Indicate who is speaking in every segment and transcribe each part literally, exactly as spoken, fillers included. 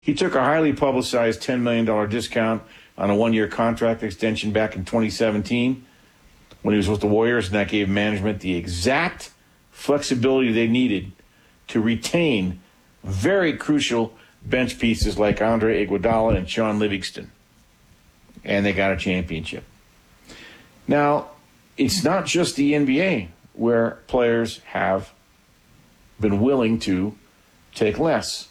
Speaker 1: He took a highly publicized ten million dollars discount on a one-year contract extension back in twenty seventeen when he was with the Warriors, and that gave management the exact flexibility they needed to retain very crucial bench pieces like Andre Iguodala and Sean Livingston. And they got a championship. Now, it's not just the N B A where players have been willing to take less.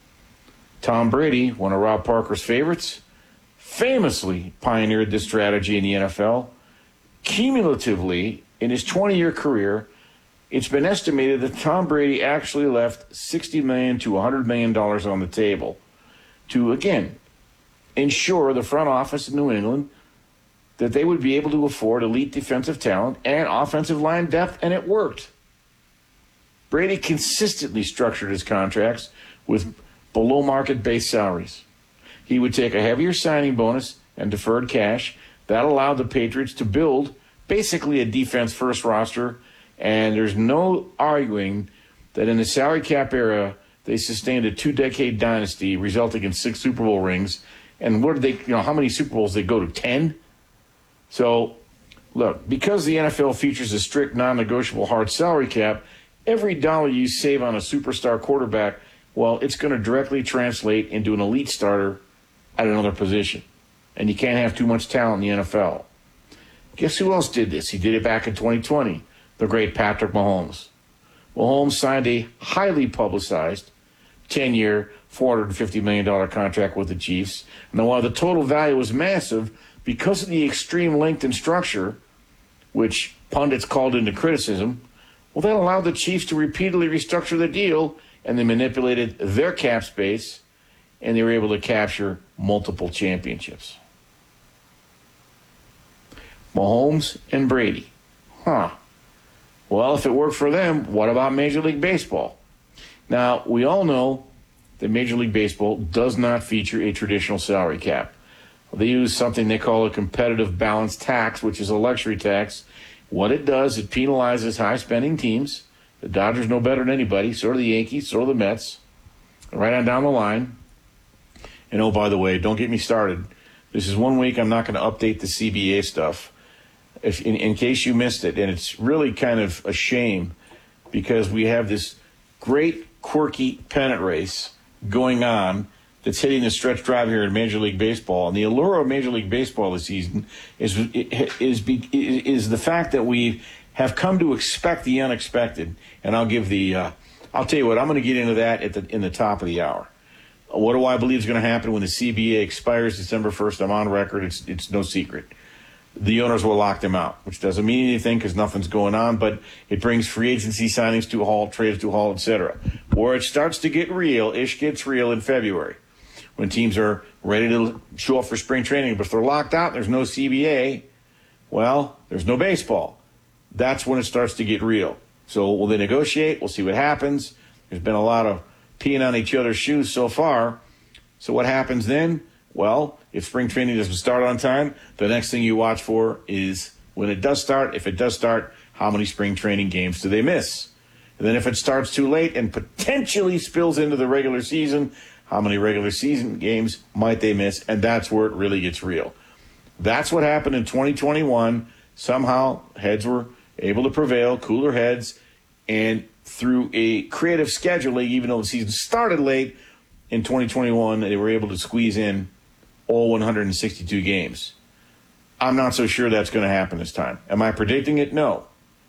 Speaker 1: Tom Brady, one of Rob Parker's favorites, famously pioneered this strategy in the N F L. Cumulatively, in his twenty-year career, it's been estimated that Tom Brady actually left sixty million dollars to one hundred million dollars on the table to, again, ensure the front office in New England that they would be able to afford elite defensive talent and offensive line depth, and it worked. Brady consistently structured his contracts with below-market base salaries. He would take a heavier signing bonus and deferred cash. That allowed the Patriots to build basically a defense-first roster, and there's no arguing that in the salary cap era, they sustained a two-decade dynasty resulting in six Super Bowl rings. And what did they, you know, how many Super Bowls did they go to? ten? So, look, because the N F L features a strict, non-negotiable hard salary cap, every dollar you save on a superstar quarterback, well, it's going to directly translate into an elite starter at another position. And you can't have too much talent in the N F L. Guess who else did this? He did it back in twenty twenty, the great Patrick Mahomes. Mahomes signed a highly publicized ten-year, four hundred fifty million dollars contract with the Chiefs. Now, while the total value was massive, because of the extreme length and structure, which pundits called into criticism, well, that allowed the Chiefs to repeatedly restructure the deal, and they manipulated their cap space, and they were able to capture multiple championships. Mahomes and Brady. Huh. Well, if it worked for them, what about Major League Baseball? Now, we all know that Major League Baseball does not feature a traditional salary cap. They use something they call a competitive balance tax, which is a luxury tax. What it does, it penalizes high-spending teams. The Dodgers know better than anybody. So do the Yankees, so do the Mets. Right on down the line. And oh, by the way, don't get me started. This is one week I'm not going to update the C B A stuff. If, in, in case you missed it, and it's really kind of a shame because we have this great, quirky pennant race going on that's hitting the stretch drive here in Major League Baseball. And the allure of Major League Baseball this season is is is, is the fact that we have come to expect the unexpected. And I'll give the uh, I'll tell you what, I'm going to get into that at the in the top of the hour. What do I believe is going to happen when the C B A expires December first? I'm on record. It's it's no secret. The owners will lock them out, which doesn't mean anything because nothing's going on, but it brings free agency signings to a halt, trades to a halt, et cetera. Where it starts to get real, ish gets real in February, when teams are ready to show up for spring training. But if they're locked out, there's no C B A, well, there's no baseball. That's when it starts to get real. So will they negotiate? We'll see what happens. There's been a lot of peeing on each other's shoes so far. So what happens then? Well, if spring training doesn't start on time, the next thing you watch for is when it does start, if it does start, how many spring training games do they miss? And then if it starts too late and potentially spills into the regular season, how many regular season games might they miss? And that's where it really gets real. That's what happened in twenty twenty-one. Somehow heads were able to prevail, cooler heads, and through a creative scheduling, even though the season started late, in twenty twenty-one, they were able to squeeze in all one hundred sixty-two games. I'm not so sure that's going to happen this time. Am I predicting it? No.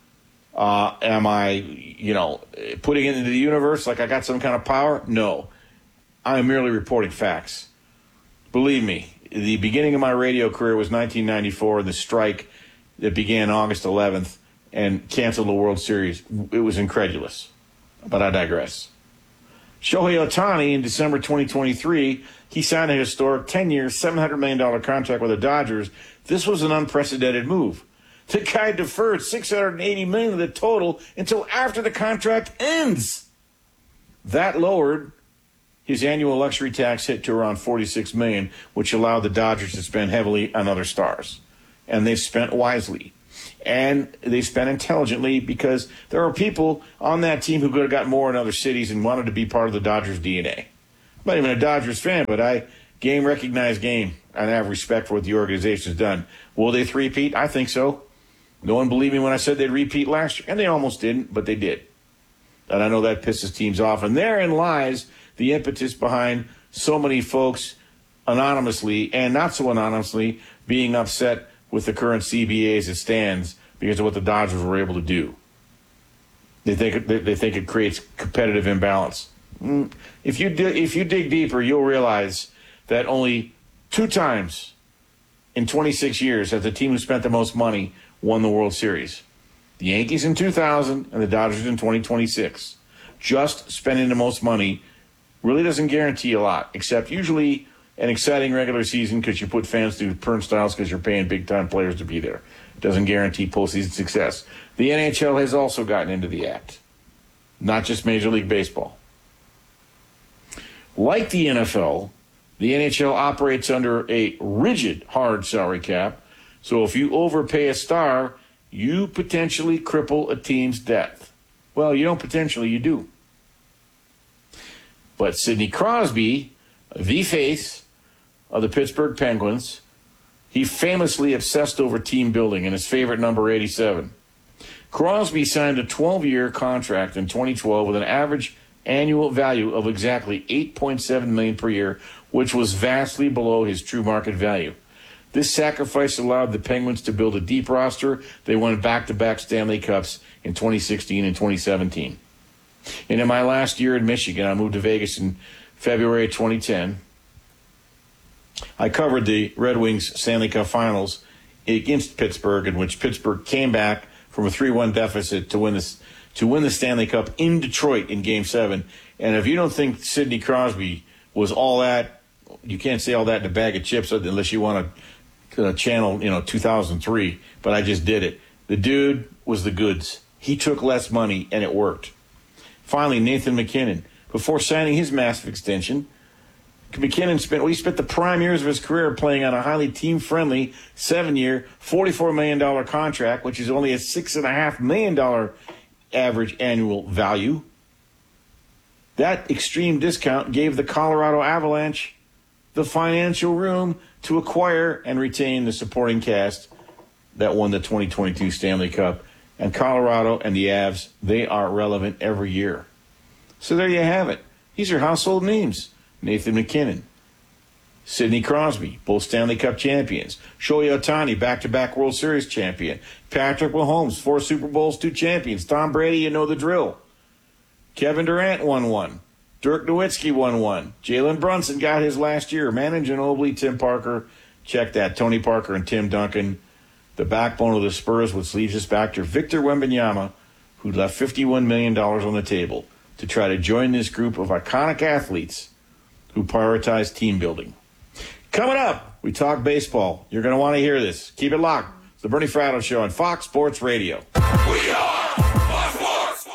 Speaker 1: Uh, am I, you know, putting it into the universe like I got some kind of power? No. I am merely reporting facts. Believe me, the beginning of my radio career was nineteen ninety-four, the strike that began August eleventh and canceled the World Series. It was incredulous, but I digress. Shohei Ohtani in December twenty twenty-three, he signed a historic ten-year, seven hundred million dollars contract with the Dodgers. This was an unprecedented move. The guy deferred six hundred eighty million dollars of the total until after the contract ends. That lowered his annual luxury tax hit to around forty-six million dollars, which allowed the Dodgers to spend heavily on other stars. And they've spent wisely. And they spent intelligently because there are people on that team who could have got more in other cities and wanted to be part of the Dodgers D N A. not even a Dodgers fan, but I game recognized game, and I have respect for what the organization's done. Will they three-peat? I think so. No one believed me when I said they'd repeat last year, and they almost didn't, but they did. And I know that pisses teams off, and therein lies the impetus behind so many folks anonymously and not so anonymously being upset with the current C B A as it stands because of what the Dodgers were able to do. They think it, they think it creates competitive imbalance. If you dig, if you dig deeper, you'll realize that only two times in twenty-six years has the team who spent the most money won the World Series. The Yankees in two thousand and the Dodgers in twenty twenty-six. Just spending the most money really doesn't guarantee a lot, except usually an exciting regular season because you put fans through turnstiles because you're paying big-time players to be there. It doesn't guarantee postseason success. The N H L has also gotten into the act, not just Major League Baseball. Like the N F L, the N H L operates under a rigid, hard salary cap, so if you overpay a star, you potentially cripple a team's depth. Well, you don't potentially, you do. But Sidney Crosby, the face of the Pittsburgh Penguins, he famously obsessed over team building and his favorite number eighty-seven. Crosby signed a twelve-year contract in twenty twelve with an average annual value of exactly eight point seven million dollars per year, which was vastly below his true market value. This sacrifice allowed the Penguins to build a deep roster. They won back-to-back Stanley Cups in twenty sixteen and twenty seventeen. And in my last year in Michigan, I moved to Vegas in February twenty ten. I covered the Red Wings Stanley Cup Finals against Pittsburgh, in which Pittsburgh came back from a three one deficit to win this to win the Stanley Cup in Detroit in Game seven. And if you don't think Sidney Crosby was all that, you can't say all that in a bag of chips unless you want to uh, channel, you know, two thousand three. But I just did it. The dude was the goods. He took less money, and it worked. Finally, Nathan MacKinnon. Before signing his massive extension, McKinnon spent, well, he spent the prime years of his career playing on a highly team-friendly seven-year, forty-four million dollars contract, which is only a six point five million dollars average annual value. That extreme discount gave the Colorado Avalanche the financial room to acquire and retain the supporting cast that won the twenty twenty-two Stanley Cup. And Colorado and the Avs, they are relevant every year. So there you have it. These are household names. Nathan MacKinnon, Sidney Crosby, both Stanley Cup champions. Shohei Ohtani, back-to-back World Series champion. Patrick Mahomes, four Super Bowls, two champions. Tom Brady, you know the drill. Kevin Durant won one. Dirk Nowitzki won one. Jalen Brunson got his last year. Manu Ginobili, Tim Parker. Check that. Tony Parker and Tim Duncan. The backbone of the Spurs, which leads us back to Victor Wembanyama, who left fifty-one million dollars on the table to try to join this group of iconic athletes who prioritize team building. Coming up, we talk baseball. You're going to want to hear this. Keep it locked. It's the Bernie Fratto Show on Fox Sports Radio.
Speaker 2: We are Fox Sports.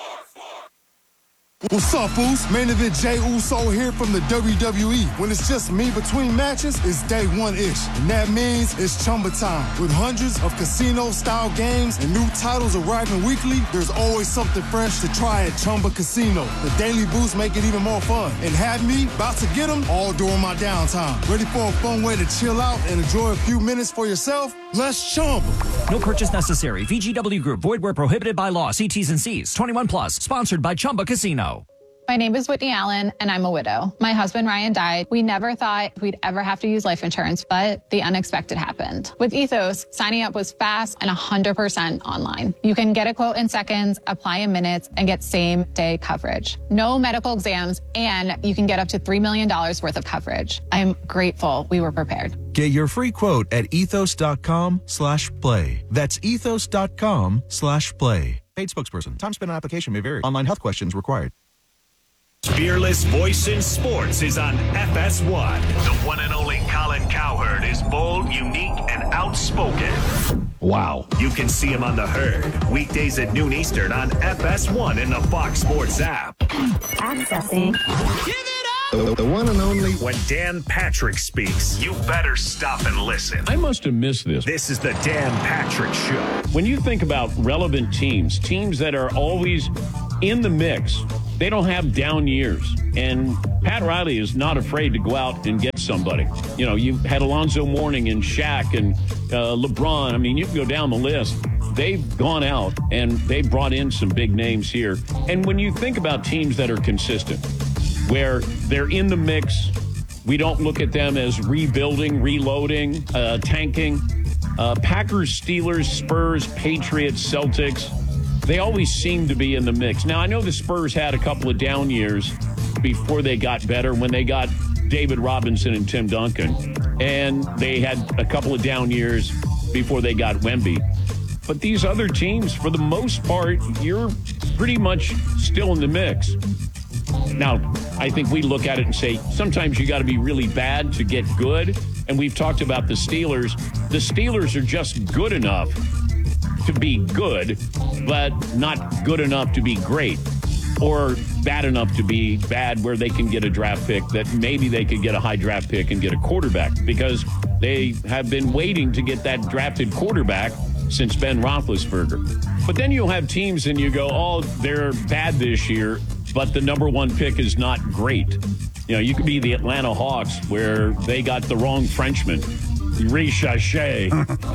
Speaker 3: What's up, Boost? Main event Jey Uso here from the W W E. When it's just me between matches, it's day one-ish. And that means it's Chumba time. With hundreds of casino-style games and new titles arriving weekly, there's always something fresh to try at Chumba Casino. The Daily Boost make it even more fun. And have me about to get them all during my downtime. Ready for a fun way to chill out and enjoy a few minutes for yourself? Let's Chumba.
Speaker 4: No purchase necessary. V G W Group. Void where prohibited by law. See T's and C's. twenty-one plus. Sponsored by Chumba Casino.
Speaker 5: My name is Whitney Allen, and I'm a widow. My husband, Ryan, died. We never thought we'd ever have to use life insurance, but the unexpected happened. With Ethos, signing up was fast and one hundred percent online. You can get a quote in seconds, apply in minutes, and get same-day coverage. No medical exams, and you can get up to three million dollars worth of coverage. I'm grateful we were prepared.
Speaker 6: Get your free quote at ethos.com slash play. That's ethos.com slash play. Paid spokesperson. Time spent on application may vary. Online health questions required.
Speaker 2: Fearless voice in sports is on F S one. The one and only Colin Cowherd is bold, unique, and outspoken.
Speaker 1: Wow.
Speaker 2: You can see him on The Herd, weekdays at noon Eastern on F S one in the Fox Sports app.
Speaker 7: Accessing.
Speaker 2: Give it up!
Speaker 8: The, the one and only.
Speaker 2: When Dan Patrick speaks, you better stop and listen.
Speaker 9: I must have missed this.
Speaker 2: This is the Dan Patrick Show.
Speaker 9: When you think about relevant teams, teams that are always in the mix
Speaker 7: they don't have down years. And Pat Riley is not afraid to go out and get somebody. You know, you had Alonzo Mourning and Shaq and uh, LeBron. I mean, you can go down the list. They've gone out and they brought in some big names here. And when you think about teams that are consistent, where they're in the mix, we don't look at them as rebuilding, reloading, uh, tanking. Uh, Packers, Steelers, Spurs, Patriots, Celtics, they always seem to be in the mix. Now, I know the Spurs had a couple of down years before they got better when they got David Robinson and Tim Duncan. And they had a couple of down years before they got Wemby. But these other teams, for the most part, you're pretty much still in the mix. Now, I think we look at it and say, sometimes you got to be really bad to get good. And we've talked about the Steelers. The Steelers are just good enough to be good, but not good enough to be great, or bad enough to be bad where they can get a draft pick that maybe they could get a high draft pick and get a quarterback, because they have been waiting to get that drafted quarterback since Ben Roethlisberger. But then you'll have teams and you go, oh, they're bad this year, but the number one pick is not great. You know, you could be the Atlanta Hawks where they got the wrong Frenchman, Richachet.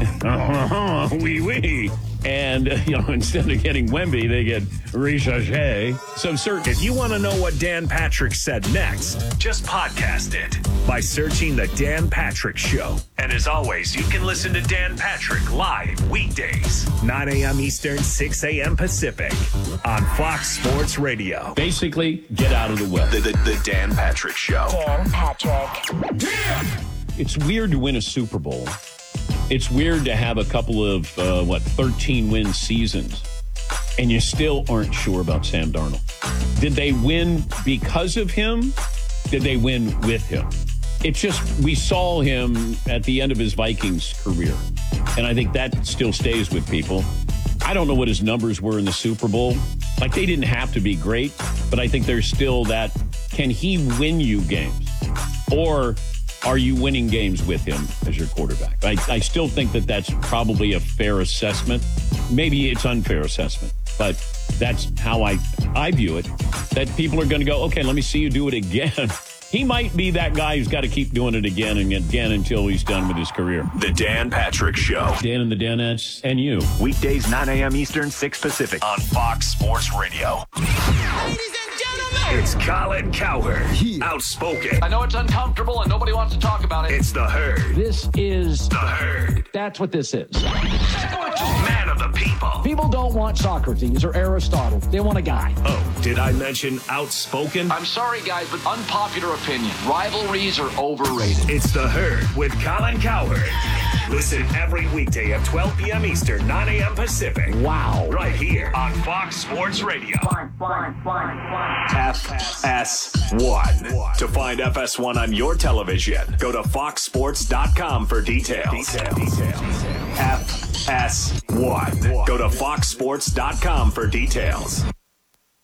Speaker 7: Oui, oui. And, you know, instead of getting Wemby, they get Richachet.
Speaker 2: So, sir, if you want to know what Dan Patrick said next, just podcast it by searching The Dan Patrick Show. And as always, you can listen to Dan Patrick live weekdays, nine a.m. Eastern, six a.m. Pacific on Fox Sports Radio.
Speaker 7: Basically, get out of the way.
Speaker 2: The, the, the Dan Patrick Show.
Speaker 8: Dan Patrick.
Speaker 2: Yeah!
Speaker 7: It's weird to win a Super Bowl. It's weird to have a couple of, uh, what, thirteen-win seasons, and you still aren't sure about Sam Darnold. Did they win because of him? Did they win with him? It's just, we saw him at the end of his Vikings career, and I think that still stays with people. I don't know what his numbers were in the Super Bowl. Like, they didn't have to be great, but I think there's still that, can he win you games? Or are you winning games with him as your quarterback? I, I still think that that's probably a fair assessment. Maybe it's unfair assessment, but that's how I, I view it, that people are going to go, okay, let me see you do it again. He might be that guy who's got to keep doing it again and again until he's done with his career.
Speaker 2: The Dan Patrick Show.
Speaker 7: Dan and the Danettes and you.
Speaker 2: Weekdays, nine a.m. Eastern, six Pacific on Fox Sports Radio. Ladies and gentlemen, it's Colin Cowherd. Yeah. Outspoken.
Speaker 9: I know it's uncomfortable and nobody wants to talk about it.
Speaker 2: It's The Herd.
Speaker 9: This is
Speaker 2: The Herd.
Speaker 9: That's what this is.
Speaker 2: Man of the people.
Speaker 9: People don't want Socrates or Aristotle. They want a guy.
Speaker 2: Oh, did I mention outspoken?
Speaker 9: I'm sorry, guys, but unpopular opinion. Rivalries are overrated.
Speaker 2: It's The Herd with Colin Cowherd. Listen every weekday at twelve p.m. Eastern, nine a.m. Pacific.
Speaker 9: Wow.
Speaker 2: Right here on Fox Sports Radio. F S one. To find F S one on your television, go to fox sports dot com for details. Details. F S one. Go to fox sports dot com for details.